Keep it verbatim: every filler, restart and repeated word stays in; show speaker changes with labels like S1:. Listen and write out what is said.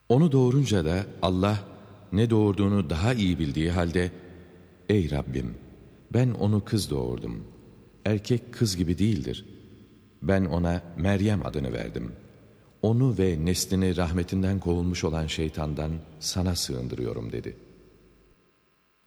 S1: Onu doğurunca da Allah ne doğurduğunu daha iyi bildiği halde, ''Ey Rabbim, ben onu kız doğurdum. Erkek kız gibi değildir. Ben ona Meryem adını verdim. Onu ve neslini rahmetinden kovulmuş olan şeytandan sana sığındırıyorum.'' dedi.